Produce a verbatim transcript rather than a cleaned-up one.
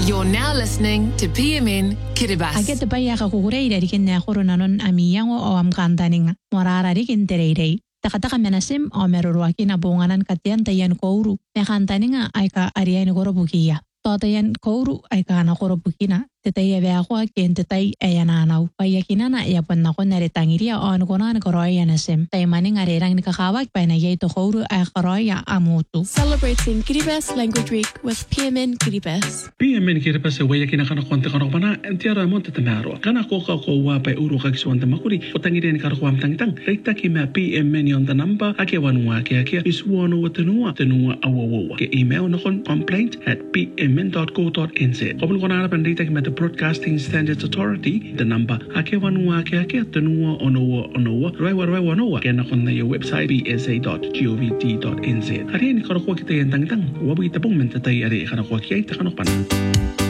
You're now listening to P M N Kiribati. Agad pa ya ka kukureira rikin na koronanon amiyango o amkantaning morara rikin tereirei. Takataka menasim o meruruaki na bunganan katian tayan kouru. Mekantaninga ay ka ariyan korobukiya. Totayan kouru ay ka na korobukina. Tetay beakwa ken tetay ayananaw. Payakinana yapon na ko naritangiria o anukunan koroya nasim. Tay maning arirang nikakawag pa na yaito kouru ay koroya amutu. Celebrating Kiribati Language Week with P M N Kiribati. P M N Kiribati wayakina kana konte kana pana entiara monte tamaro. Kana ko ka ko wa pa uru ka kiswanta makuri. Utangiria ni karo kwam tangtang. Reita ki ma P M N yon the number ake wanua ke ake iswano watenua tenua awawa. Ke email na kon complaint at p m n dot co dot n z. Kopun kona harapan reita ki ma Broadcasting Standards Authority, the number ake wanua ke ake tenua onoa onoa raiwa raiwa onoa kena kona your website b s a dot govt dot n z. Hari ni karo kwa kita yang tangtang wabu kita pong mentatay ari kana kwa kia ita kanokpan.